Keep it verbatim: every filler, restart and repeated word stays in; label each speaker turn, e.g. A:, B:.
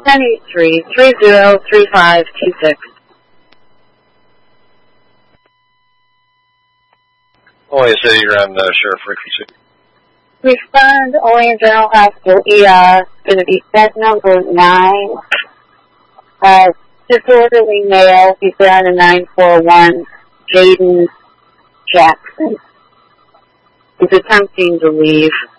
A: ten eight three, three zero three five two six.
B: Olean City, you're on uh, sheriff frequency.
A: Respond, Olean General Hospital, E R, going to be bed number nine. Uh, disorderly male, he's there on a nine four one, Jaden Jackson. He's attempting to leave.